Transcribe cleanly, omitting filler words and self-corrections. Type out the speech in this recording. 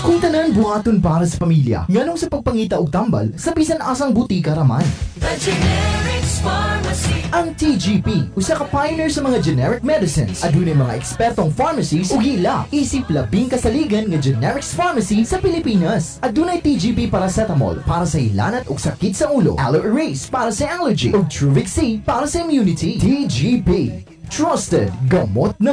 Kung tanan buhaton para sa pamilya, nganong sa pagpangita og tambal sa bisan asang butika raman. The Generics Pharmacy. Ang TGP, usa ka pioneer sa mga generic medicines. Adunay mga ekspertong pharmacies ug ila isip labing kasaligan nga generics pharmacy sa Pilipinas. Adunay TGP paracetamol para sa ilanat ug sakit sa ulo, Aloe Erase para sa allergy ug Truvix C para sa immunity. TGP, trusted gamot na